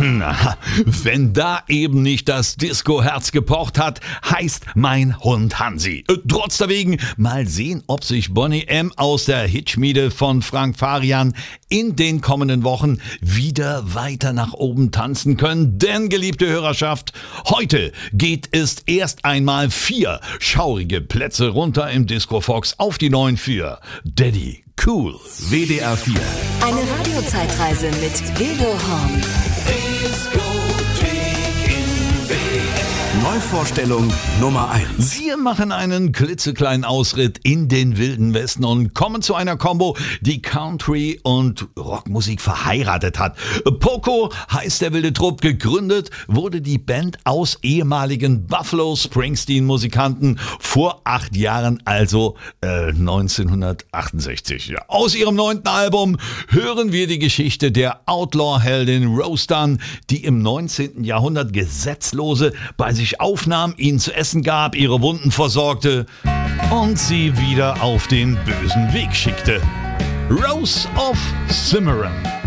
Na, wenn da eben nicht das Disco-Herz gepocht hat, heißt mein Hund Hansi. Trotz der Wegen, mal sehen, ob sich Bonnie M. aus der Hitschmiede von Frank Farian in den kommenden Wochen wieder weiter nach oben tanzen können. Denn, geliebte Hörerschaft, heute geht es erst einmal 4 schaurige Plätze runter im Disco Fox auf die neuen 4. Daddy Cool. WDR 4. Eine Radiozeitreise mit Wildo Horn. Neuvorstellung Nummer 1. Wir machen einen klitzekleinen Ausritt in den wilden Westen und kommen zu einer Combo, die Country und Rockmusik verheiratet hat. Poco heißt der wilde Trupp. Gegründet wurde die Band aus ehemaligen Buffalo Springsteen-Musikanten vor 8 Jahren, also 1968. Ja. Aus ihrem 9. Album hören wir die Geschichte der Outlaw-Heldin Rose Dunn, die im 19. Jahrhundert Gesetzlose bei sich aufnahm, ihnen zu essen gab, ihre Wunden versorgte und sie wieder auf den bösen Weg schickte. Rose of Cimarron.